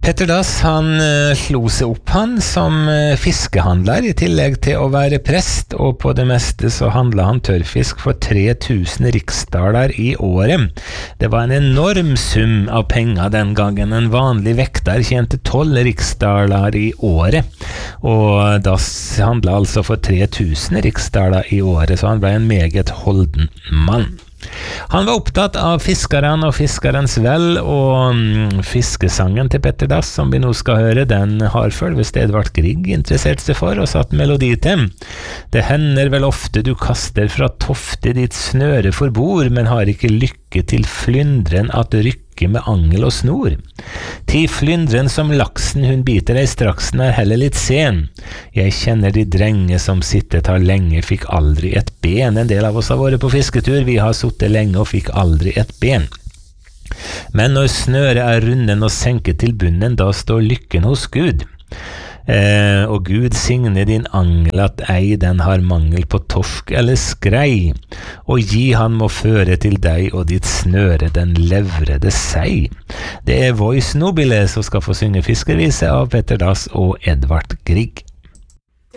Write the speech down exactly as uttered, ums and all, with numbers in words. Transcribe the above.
Petter Dass, han uh, slo seg opp han som uh, fiskehandler I tillegg til å være prest, og på det meste så handlet han tørrfisk for tre tusen riksdaler I året. Det var en enorm sum av penger den gangen. En vanlig vekter tjente tolv riksdaler I året, og Dass handlet altså for tre tusen riksdaler I året, så han ble en meget holden mann. Han var opptatt av fiskeren og fiskerens vel, og mm, fiskesangen til Petter Dass, som vi nå skal høre, den har følveste Edvard Grieg interessert seg for og satt melodi til. Det hender vel ofte du kaster fra tofte ditt snøre for bord, men har ikke lykke til flyndren at rykke med angel og snor. Til flyndren som laksen hun biter deg straksen er heller litt sen. Jeg kjenner de drenge som sittet har lenge, fikk aldri et ben. En del av oss har vært på fisketur, vi har suttet lenge og fikk aldri et ben. Men når snøret er runden og senket til bunnen, da står lykken hos Gud. Eh, og Gud signe din angel at ei den har mangel på torsk eller skrei, og gi han må føre til deg og ditt snøre den levrede seg. Det er Voice Nobile som skal få synge fiskervise av Petter Dass og Edvard Grieg.